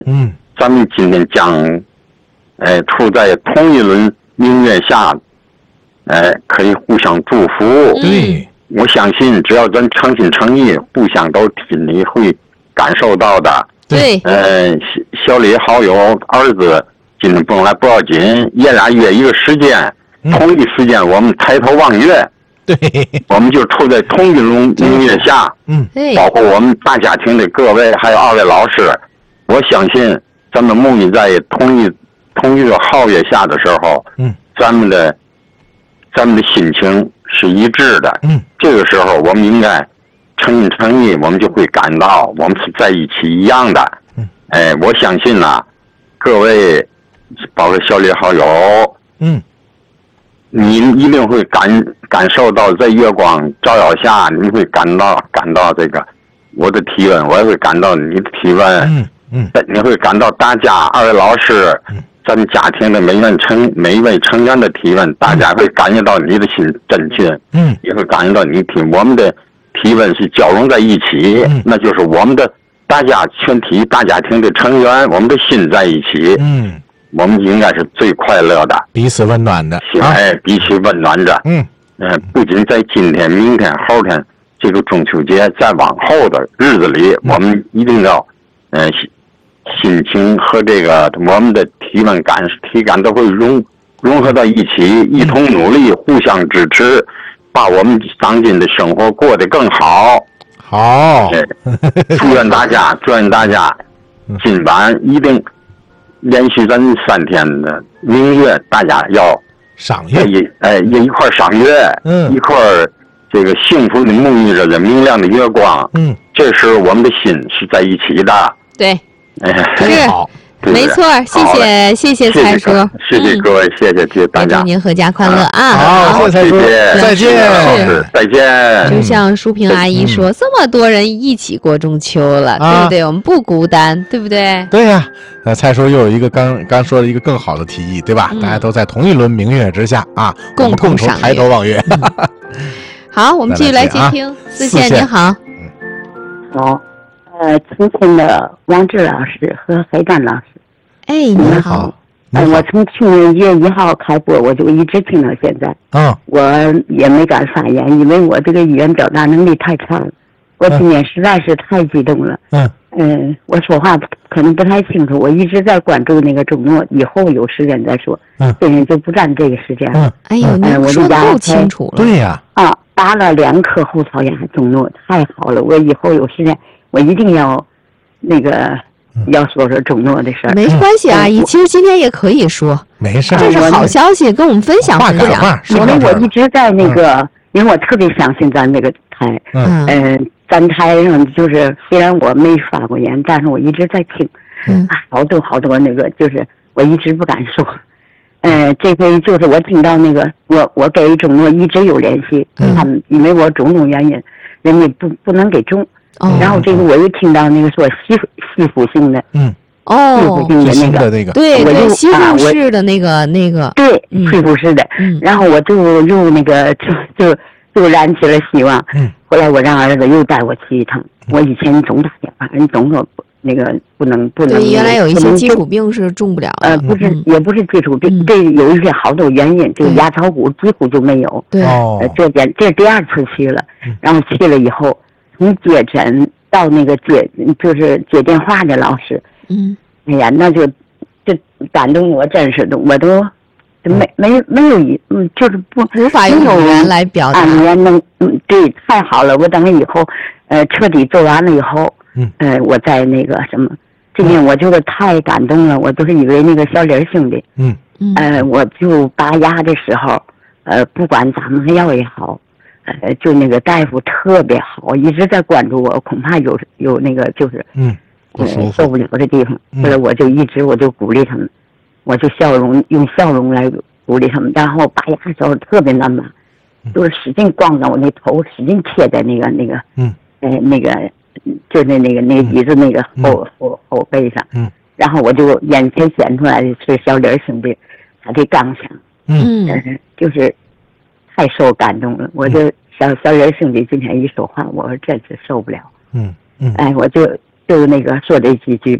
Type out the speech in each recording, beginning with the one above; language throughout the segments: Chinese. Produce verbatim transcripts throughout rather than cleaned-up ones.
嗯， 咱们今天将，呃，处在同一轮明月下，呃，可以互相祝福。 对， 我相信只要咱诚心诚意，互相都心里会感受到的。 对， 呃，小李好友儿子今天不用来不要紧，爷俩约一个时间， 嗯、 同一时间我们抬头望月。 对， 我们就处在同一轮明月下。 嗯， 包括我们大家庭的各位，还有二位老师，我相信咱们沐浴在同一同一个皓月下的时候， 嗯， 咱们的咱们的心情是一致的。 嗯，这个时候我们应该诚心诚意，我们就会感到我们是在一起一样的。 嗯， 哎，我相信呢、啊，各位包括小李好友， 嗯。 你一定会感感受到，在月光照耀下，你会感到感到这个我的体温，我也会感到你的体温。 嗯嗯， 你会感到大家二位老师， 嗯， 咱们家庭的每位成每一位成员的体温，大家会感觉到你的心真切。 嗯， 也会感觉到你体我们的体温是交融在一起， 嗯， 那就是我们的大家全体大家庭的成员，我们的心在一起。 嗯。 我们应该是最快乐的， 彼此温暖的， 哎，彼此温暖着。 嗯， 呃，不仅在今天、明天、后天这个中秋节，在往后的日子里， 嗯、 我们一定要，呃，心情和这个我们的体温感、体感都会融融合到一起，一同努力，互相支持，把我们当今的生活过得更好。 好， 哎，祝愿大家，祝愿大家，今晚一定。连续咱三天的明月，大家要赏月， 一哎一块赏月， 嗯， 一块这个幸福的沐浴着这明亮的月光， 嗯， 这时我们的心是在一起的。 对， 哎， 是好， 没错，谢谢谢谢蔡叔， 谢谢各位，谢谢谢谢大家， 祝您阖家快乐啊！ 好，谢谢蔡叔，再见， 再见。 就像淑萍阿姨说，这么多人一起过中秋了，对不对？我们不孤单，对不对？ 对呀，那蔡叔又有一个刚刚说的一个更好的提议，对吧？大家都在同一轮明月之下啊， 共同抬头望月。 好，我们继续来接听，思倩你好。 好。呃，重庆的王志老师和黑干老师， 哎，你好。 哎，我从去年一月一号开播，我就一直听到现在。 嗯。 我也没敢发言，因为我这个语言表达能力太差了。我今天实在是太激动了。 嗯。 嗯，我说话可能不太清楚，我一直在关注那个周末，以后有时间再说。 嗯。 现在就不占这个时间了。 嗯。 哎呦，你说的够清楚了。 对呀。 啊，打了两颗后槽牙中诺，太好了！我以后有时间。我一定要，那个要说说中诺的事儿。 没关系，阿姨，其实今天也可以说， 没事， 这是好消息，跟我们分享分享。 因为我一直在那个，因为我特别相信咱这个台， 嗯嗯，咱台上就是虽然我没发过言，但是我一直在听， 嗯， 好多好多那个，就是我一直不敢说，嗯，这回就是我听到那个，我我给中诺一直有联系，他们因为我种种原因，人家不不能给中。 哦、 然后这个我又听到那个说吸吸附性的， 嗯， 哦， 吸附性的那个， 对对，吸附式的那个那个， 对，吸附式的， 嗯， 然后我就又那个就就就燃起了希望， 嗯， 后来我让儿子又带我去一趟，我以前总打电话，人总说那个不能不能， 对，原来有一些基础病是中不了的， 呃，不是也不是基础病，这有一些好多原因，这个牙槽骨几乎就没有， 对， 呃，这边这第二次去了，然后去了以后。从接诊到那个接就是接电话的老师， 嗯， 哎呀，那就就感动我，真是的，我都没没没有一嗯，就是不无法用语言来表达， 语言能嗯，对，太好了，我等以后呃彻底做完了以后， 嗯， 呃，我再那个什么，这边我觉得太感动了，我都是以为那个小李兄弟， 嗯嗯， 呃，我就拔牙的时候，呃，不管咋么药也好。呃，就那个大夫特别好，一直在关注我，恐怕有有那个就是嗯，不舒服、 呃、受不了的地方。 后来我就一直我就鼓励他们，我就笑容用笑容来鼓励他们。然后拔牙的时候特别难拔，就是使劲咣着我那头，使劲贴在那个那个嗯呃那个就是那个那个椅子那个后、嗯、后后背上。 嗯， 然后我就眼前显出来的是小李兄弟他的刚强。 嗯嗯，就是太受感动了，我就。小小人兄弟今天一说话，我真是受不了。 嗯嗯， 哎，我就就那个说这几句吧。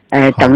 呃，等。